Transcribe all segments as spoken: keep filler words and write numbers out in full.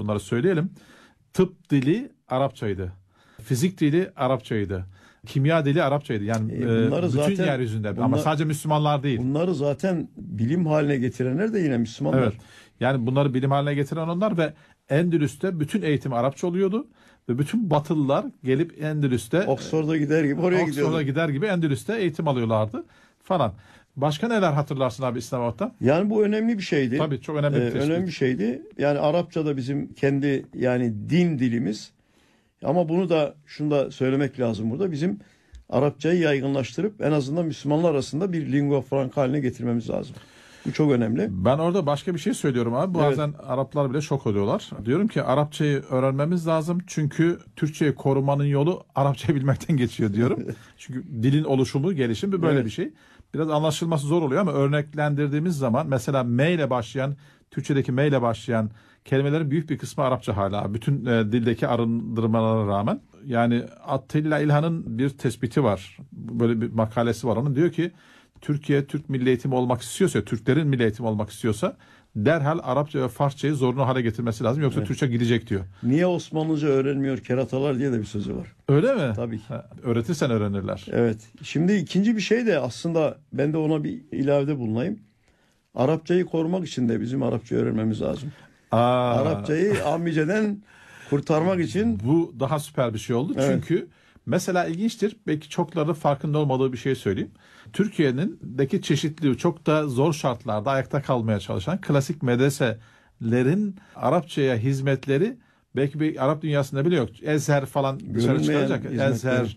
bunları söyleyelim. Tıp dili Arapçaydı. Fizik dili Arapçaydı. Kimya dili Arapçaydı. Yani e, bütün zaten, yeryüzünde bunlar, ama sadece Müslümanlar değil. Bunları zaten bilim haline getirenler de yine Müslümanlar. Evet. Yani bunları bilim haline getiren onlar ve Endülüs'te bütün eğitim Arapça oluyordu. Ve bütün Batılılar gelip Endülüs'te Oxford'a gider gibi oraya gidiyordu. Oxford'a gider gibi Endülüs'te eğitim alıyorlardı falan. Başka neler hatırlarsın abi İslamiyet'ten? Yani bu önemli bir şeydi. Tabii çok önemli bir ee, tespit. Önemli bir şeydi. Yani Arapça da bizim kendi yani din dilimiz. Ama bunu da şunu da söylemek lazım burada. Bizim Arapçayı yaygınlaştırıp en azından Müslümanlar arasında bir lingua franca haline getirmemiz lazım. Bu çok önemli. Ben orada başka bir şey söylüyorum abi. Bazen evet. Araplar bile şok oluyorlar. Diyorum ki Arapçayı öğrenmemiz lazım. Çünkü Türkçeyi korumanın yolu Arapçayı bilmekten geçiyor diyorum. Çünkü dilin oluşumu, gelişimi böyle evet. bir şey. Biraz anlaşılması zor oluyor ama örneklendirdiğimiz zaman mesela M ile başlayan, Türkçedeki M ile başlayan kelimelerin büyük bir kısmı Arapça hala. Bütün e, dildeki arındırmalara rağmen. Yani Attila İlhan'ın bir tespiti var. Böyle bir makalesi var. Onun diyor ki Türkiye Türk milli eğitimi olmak istiyorsa, Türklerin milli eğitimi olmak istiyorsa derhal Arapça ve Farsçayı zorunlu hale getirmesi lazım. Yoksa evet. Türkçe gidecek diyor. Niye Osmanlıca öğrenmiyor keratalar diye de bir sözü var. Öyle mi? Tabii ki. Ha, öğretirsen öğrenirler. Evet. Şimdi ikinci bir şey de aslında ben de ona bir ilavede bulunayım. Arapçayı korumak için de bizim Arapça öğrenmemiz lazım. Aa. Arapçayı amiceden kurtarmak için. Bu daha süper bir şey oldu. Evet. Çünkü mesela ilginçtir. Belki çokları farkında olmadığı bir şey söyleyeyim. Türkiye'deki çeşitli çok da zor şartlarda ayakta kalmaya çalışan klasik medreselerin Arapçaya hizmetleri belki bir Arap dünyasında bile yok. Ezher falan dışarı çıkaracak. Ezher,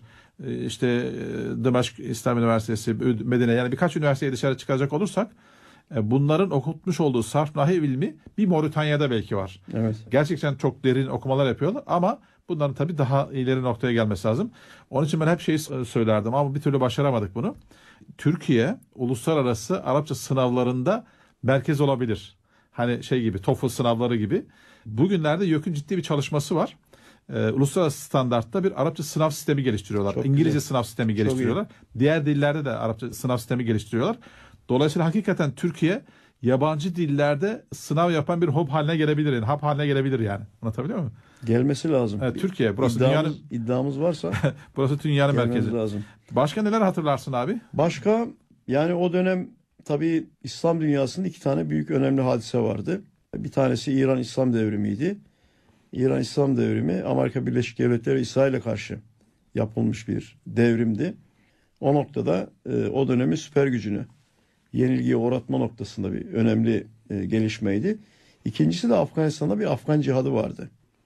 işte Dımaşk İslam Üniversitesi, Medine yani birkaç üniversiteyi dışarı çıkaracak olursak bunların okutmuş olduğu sarf nahiv ilmi bir Moritanya'da belki var. Evet. Gerçekten çok derin okumalar yapıyorlar ama bunların tabii daha ileri noktaya gelmesi lazım. Onun için ben hep şeyi söylerdim ama bir türlü başaramadık bunu. Türkiye uluslararası Arapça sınavlarında merkez olabilir. Hani şey gibi TOEFL sınavları gibi. Bugünlerde YÖK'ün ciddi bir çalışması var. Ee, uluslararası standartta bir Arapça sınav sistemi geliştiriyorlar. Çok İngilizce güzel. Sınav sistemi geliştiriyorlar. Diğer dillerde de Arapça sınav sistemi geliştiriyorlar. Dolayısıyla hakikaten Türkiye yabancı dillerde sınav yapan bir hub haline gelebilir. Yani hub haline gelebilir yani. Anlatabiliyor muyum? Gelmesi lazım. Evet, Türkiye burası iddiamız, dünyanın iddiamız varsa burası dünyanın merkezi. Lazım. Başka neler hatırlarsın abi? Başka yani o dönem tabii İslam dünyasında iki tane büyük önemli hadise vardı. Bir tanesi İran İslam Devrimi'ydi. İran İslam Devrimi Amerika Birleşik Devletleri ve İsrail'e karşı yapılmış bir devrimdi. O noktada e, o dönemin süper gücünü yenilgiye uğratma noktasında bir önemli e, gelişmeydi. İkincisi de Afganistan'da bir Afgan cihadı vardı.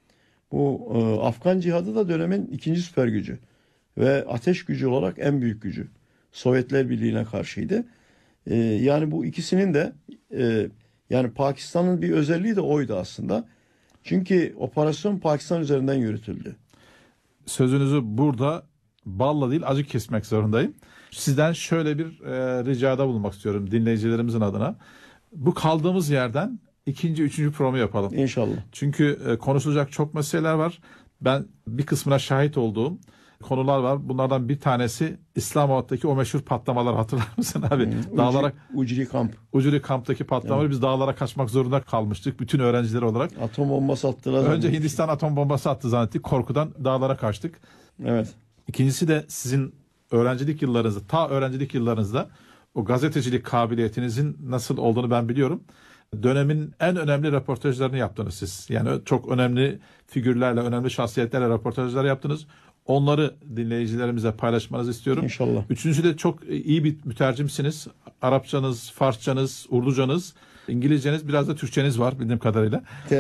Bu e, Afgan cihadı da dönemin ikinci süper gücü ve ateş gücü olarak en büyük gücü. Sovyetler Birliği'ne karşıydı. E, yani bu ikisinin de e, yani Pakistan'ın bir özelliği de oydu aslında. Çünkü operasyon Pakistan üzerinden yürütüldü. Sözünüzü burada balla değil acı kesmek zorundayım. Sizden şöyle bir e, ricada bulunmak istiyorum dinleyicilerimizin adına. Bu kaldığımız yerden ikinci, üçüncü programı yapalım. İnşallah. Çünkü e, konuşulacak çok meseleler var. Ben bir kısmına şahit olduğum konular var. Bunlardan bir tanesi İslamabad'daki o meşhur patlamalar hatırlar mısın abi? Hmm, dağlara Ucri kamp. Ucri kamptaki patlamalar evet. Biz dağlara kaçmak zorunda kalmıştık bütün öğrenciler olarak. Atom bombası attılar. Önce Hindistan atom bombası attı zannettik. Korkudan dağlara kaçtık. Evet. İkincisi de sizin öğrencilik yıllarınızda, ta öğrencilik yıllarınızda o gazetecilik kabiliyetinizin nasıl olduğunu ben biliyorum. Dönemin en önemli röportajlarını yaptınız siz. Yani çok önemli figürlerle, önemli şahsiyetlerle röportajlar yaptınız. Onları dinleyicilerimize paylaşmanızı istiyorum. İnşallah. Üçüncüsü de çok iyi bir mütercimsiniz. Arapçanız, Farsçanız, Urducanız, İngilizceniz, biraz da Türkçeniz var bildiğim kadarıyla.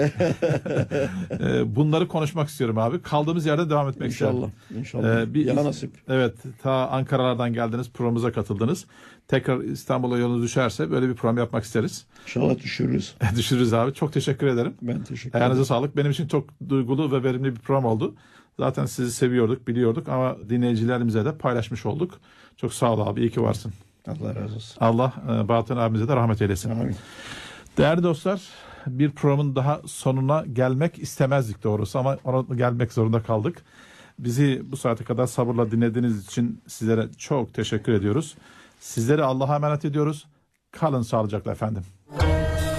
Bunları konuşmak istiyorum abi. Kaldığımız yerde devam etmek İnşallah. isterim. İnşallah. Ee, bir, ya nasip. Evet. Ta Ankara'lardan geldiniz. Programımıza katıldınız. Tekrar İstanbul'a yolunuz düşerse böyle bir program yapmak isteriz. İnşallah düşürürüz. Düşürürüz abi. Çok teşekkür ederim. Ben teşekkür ederim. Ayağınıza sağlık. Benim için çok duygulu ve verimli bir program oldu. Zaten sizi seviyorduk, biliyorduk ama dinleyicilerimize de paylaşmış olduk. Çok sağ ol abi. İyi ki varsın. Allah razı olsun. Allah e, Bahattin abimize de rahmet eylesin. Amin. Değerli dostlar, bir programın daha sonuna gelmek istemezdik doğrusu ama ona gelmek zorunda kaldık. Bizi bu saate kadar sabırla dinlediğiniz için sizlere çok teşekkür ediyoruz. Sizleri Allah'a emanet ediyoruz. Kalın sağlıcakla efendim.